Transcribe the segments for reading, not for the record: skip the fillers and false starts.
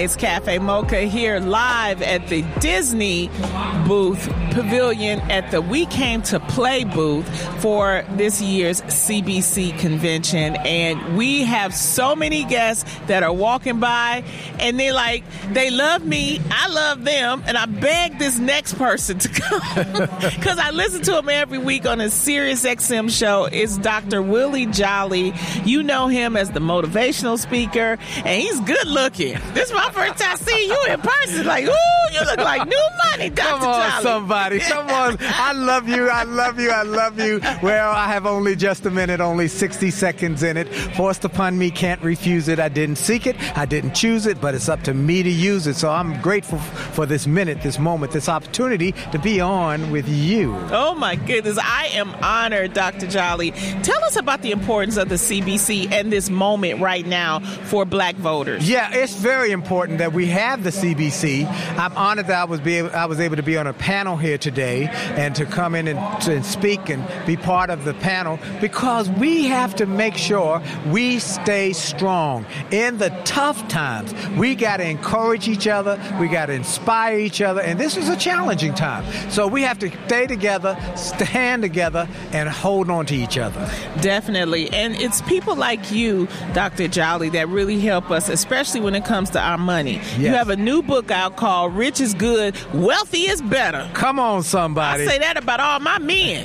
It's Cafe Mocha here live at the Disney booth pavilion at the We Came to Play booth for this year's CBC convention. And we have so many guests that are walking by and they love me, I love them, and I beg this next person to come because I listen to him every week on a Sirius XM show. It's Dr. Willie Jolly. You know him as the motivational speaker, and he's good looking. This is my first time seeing you in person. Like, ooh, you look like new money, Dr. Come on, Jolly. somebody. Come on. I love you. I love you. I love you. Well, I have only just a minute, only 60 seconds in it. Forced upon me, can't refuse it. I didn't seek it. I didn't choose it, but it's up to me to use it. So I'm grateful for this minute, this moment, this opportunity to be on with you. Oh, my goodness. I am honored, Dr. Jolly. Tell us about the importance of the CBC and this moment right now for black voters. Yeah, it's very important that we have the CBC. I'm honored that I was able to be on a panel here today and to come in and speak and be part of the panel because we have to make sure we stay strong. In the tough times, we got to encourage each other, we got to inspire each other, and this is a challenging time. So we have to stay together, stand together, and hold on to each other. Definitely. And it's people like you, Dr. Jolly, that really help us, especially when it comes to our money. Yes. You have a new book out called Rich is Good, Wealthy is Better. Come on, somebody. I say that about all my men.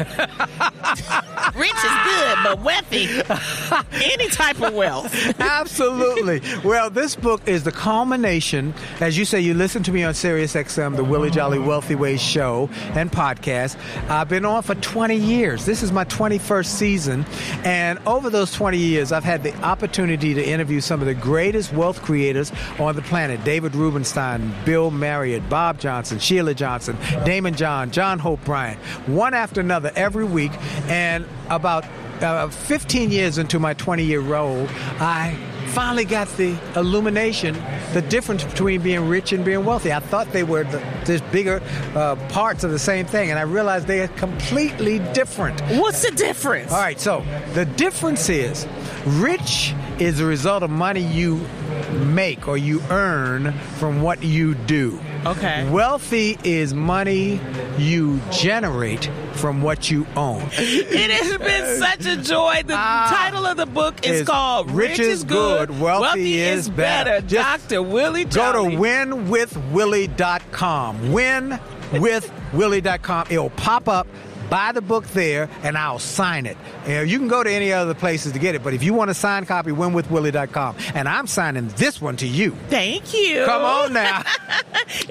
Rich is good, but wealthy, any type of wealth. Absolutely. Well, this book is the culmination. As you say, you listen to me on Sirius XM, the Willie Jolly Wealthy Ways show and podcast. I've been on for 20 years. This is my 21st season. And over those 20 years, I've had the opportunity to interview some of the greatest wealth creators on the planet. David Rubenstein, Bill Marriott, Bob Johnson, Sheila Johnson, Damon John, John Hope Bryant, one after another every week. And about 15 years into my 20-year role, I finally got the illumination, the difference between being rich and being wealthy. I thought they were the bigger parts of the same thing, and I realized they are completely different. What's the difference? All right, so the difference is rich is the result of money you make or you earn from what you do. Okay. Wealthy is money you generate from what you own. It has been such a joy. The title of the book is called Rich is Good, Wealthy is Better. Dr. Willie Jolly. Go to winwithwillie.com. Winwithwillie.com. It'll pop up. Buy the book there, and I'll sign it. You can go to any other places to get it, but if you want a signed copy, winwithwillie.com. And I'm signing this one to you. Thank you. Come on now.